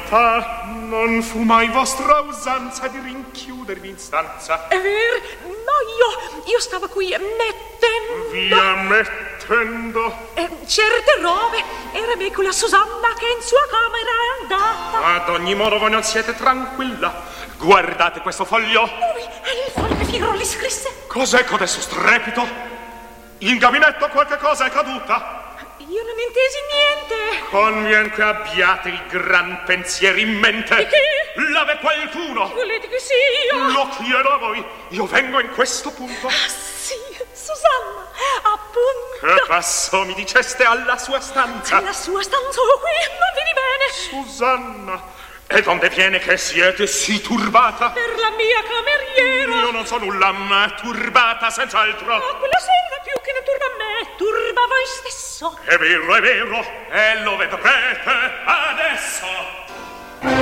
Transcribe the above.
realtà non fu mai vostra usanza di rinchiudervi in stanza. È vero? No, io stavo qui mettendo... Via mettendo? Certe robe. Era me con la Susanna che in sua camera è andata. Ad ogni modo voi non siete tranquilla. Guardate questo foglio. Lui è il foglio che Figaro scrisse. Cos'è codesto strepito? In gabinetto qualche cosa è caduta. Io non intesi niente. Convien che abbiate il gran pensiero in mente. Di che? L'ave qualcuno. Volete che sia? Lo chiedo a voi. Io vengo in questo punto. Sì, Susanna, appunto. Che passò, mi diceste, alla sua stanza? Alla sua stanza qui, non vedi bene. Susanna, e donde viene che siete sì turbata? Per la mia cameriera. Io non so nulla, ma turbata senz'altro. Ma quella serva più che ne turba me, turba voi stesso. È vero, e lo vedrete adesso.